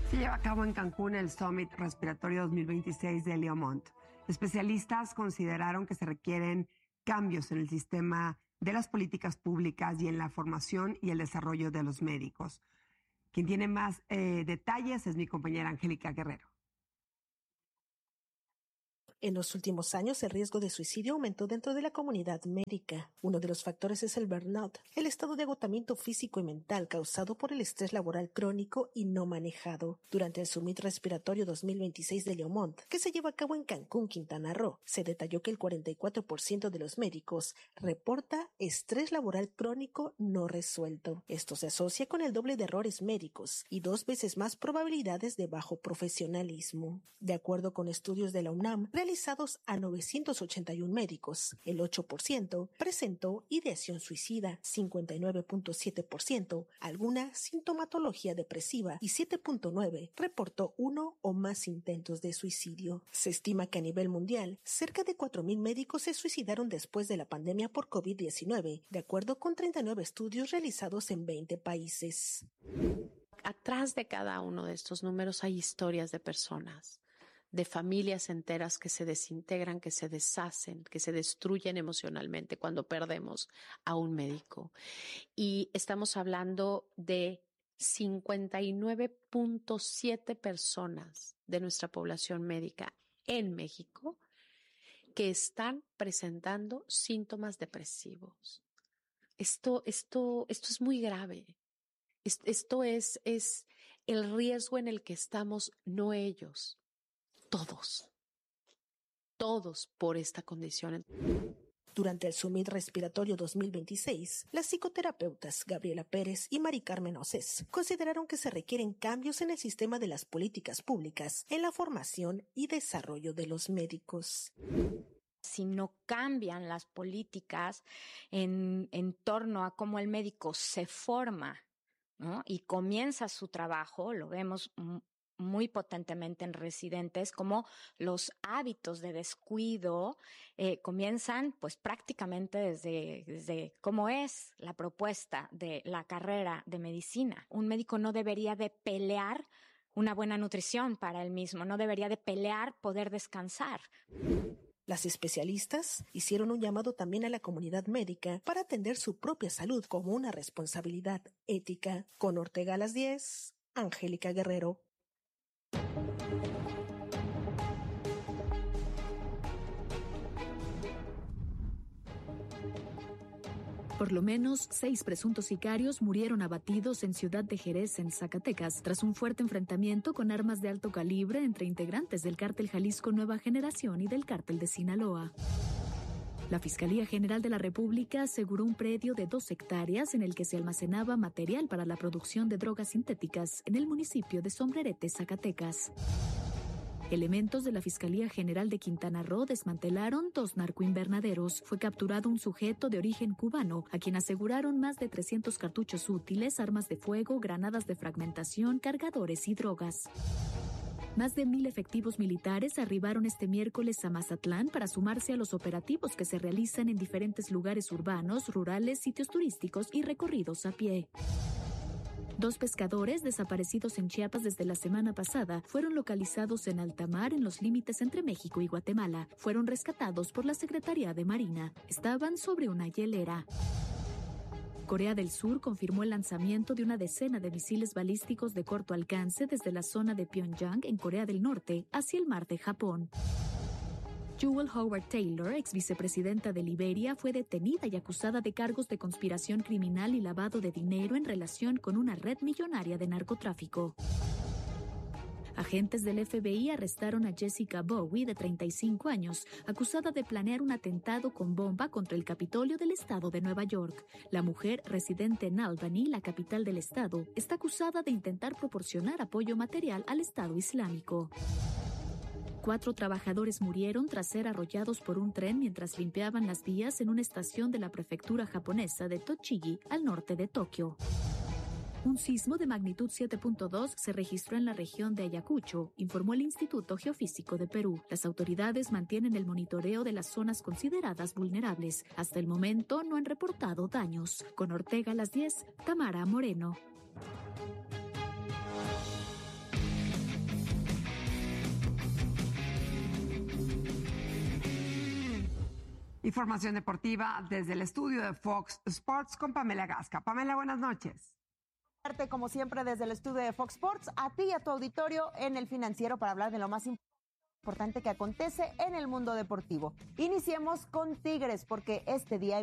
Se lleva a cabo en Cancún el Summit Respiratorio 2026 de Leomont. Especialistas consideraron que se requieren cambios en el sistema de las políticas públicas y en la formación y el desarrollo de los médicos. Quien tiene más detalles es mi compañera Angélica Guerrero. En los últimos años, el riesgo de suicidio aumentó dentro de la comunidad médica. Uno de los factores es el burnout, el estado de agotamiento físico y mental causado por el estrés laboral crónico y no manejado. Durante el Summit Respiratorio 2026 de Leomont, que se lleva a cabo en Cancún, Quintana Roo, se detalló que el 44% de los médicos reporta estrés laboral crónico no resuelto. Esto se asocia con el doble de errores médicos y 2 veces más probabilidades de bajo profesionalismo. De acuerdo con estudios de la UNAM, realizados a 981 médicos, el 8% presentó ideación suicida, 59.7% alguna sintomatología depresiva y 7.9% reportó 1 o más intentos de suicidio. Se estima que a nivel mundial, cerca de 4,000 médicos se suicidaron después de la pandemia por COVID-19, de acuerdo con 39 estudios realizados en 20 países. Atrás de cada uno de estos números hay historias de personas, de familias enteras que se desintegran, que se deshacen, que se destruyen emocionalmente cuando perdemos a un médico. Y estamos hablando de 59.7 personas de nuestra población médica en México que están presentando síntomas depresivos. Esto es muy grave. Esto es el riesgo en el que estamos, no ellos. Todos por esta condición. Durante el Summit Respiratorio 2026, las psicoterapeutas Gabriela Pérez y Mari Carmen Océs consideraron que se requieren cambios en el sistema de las políticas públicas, en la formación y desarrollo de los médicos. Si no cambian las políticas en torno a cómo el médico se forma, ¿no?, y comienza su trabajo, lo vemos muy potentemente en residentes, como los hábitos de descuido comienzan pues prácticamente desde cómo es la propuesta de la carrera de medicina. Un médico no debería de pelear una buena nutrición para él mismo, no debería de pelear poder descansar. Las especialistas hicieron un llamado también a la comunidad médica para atender su propia salud como una responsabilidad ética. Con Ortega a las 10, Angélica Guerrero. Por lo menos 6 presuntos sicarios murieron abatidos en Ciudad de Jerez, en Zacatecas, tras un fuerte enfrentamiento con armas de alto calibre entre integrantes del Cártel Jalisco Nueva Generación y del Cártel de Sinaloa. La Fiscalía General de la República aseguró un predio de 2 hectáreas en el que se almacenaba material para la producción de drogas sintéticas en el municipio de Sombrerete, Zacatecas. Elementos de la Fiscalía General de Quintana Roo desmantelaron 2 narcoinvernaderos. Fue capturado un sujeto de origen cubano, a quien aseguraron más de 300 cartuchos útiles, armas de fuego, granadas de fragmentación, cargadores y drogas. Más de 1,000 efectivos militares arribaron este miércoles a Mazatlán para sumarse a los operativos que se realizan en diferentes lugares urbanos, rurales, sitios turísticos y recorridos a pie. 2 pescadores desaparecidos en Chiapas desde la semana pasada fueron localizados en alta mar en los límites entre México y Guatemala. Fueron rescatados por la Secretaría de Marina. Estaban sobre una hielera. Corea del Sur confirmó el lanzamiento de una decena de misiles balísticos de corto alcance desde la zona de Pyongyang, en Corea del Norte, hacia el mar de Japón. Jewel Howard Taylor, ex vicepresidenta de Liberia, fue detenida y acusada de cargos de conspiración criminal y lavado de dinero en relación con una red millonaria de narcotráfico. Agentes del FBI arrestaron a Jessica Bowie, de 35 años, acusada de planear un atentado con bomba contra el Capitolio del estado de Nueva York. La mujer, residente en Albany, la capital del estado, está acusada de intentar proporcionar apoyo material al Estado Islámico. 4 trabajadores murieron tras ser arrollados por un tren mientras limpiaban las vías en una estación de la prefectura japonesa de Tochigi, al norte de Tokio. Un sismo de magnitud 7.2 se registró en la región de Ayacucho, informó el Instituto Geofísico de Perú. Las autoridades mantienen el monitoreo de las zonas consideradas vulnerables. Hasta el momento no han reportado daños. Con Ortega a las 10, Tamara Moreno. Información deportiva desde el estudio de Fox Sports con Pamela Gasca. Pamela, buenas noches. Como siempre desde el estudio de Fox Sports, a ti y a tu auditorio en El Financiero para hablar de lo más importante que acontece en el mundo deportivo. Iniciemos con Tigres porque este día